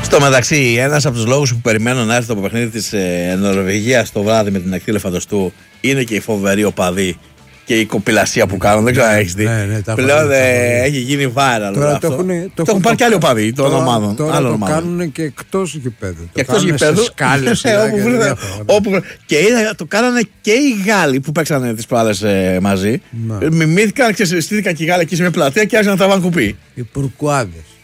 Στο μεταξύ, ένας από τους λόγους που περιμένω να έρθει το παιχνίδι της Νορβηγίας το βράδυ με την ακτή Λεφαντοστού είναι και η φοβερή οπαδή και η κοπηλασία που κάνουν. Δεν ξέρω αν έχεις δει. Πλέον έχει γίνει viral. Τώρα το έχουν πάρει και άλλοι οπαδοί των ομάδων. Τώρα το κάνουν και εκτός γηπέδου. Και εκτός γηπέδου. Και το κάνανε και οι Γάλλοι που παίξανε τις προάλλες μαζί. Μιμήθηκαν, στήθηκαν και οι Γάλλοι εκεί σε μια πλατεία και άρχισαν να τραβάνε κουπί. Οι Πουρκουάδες.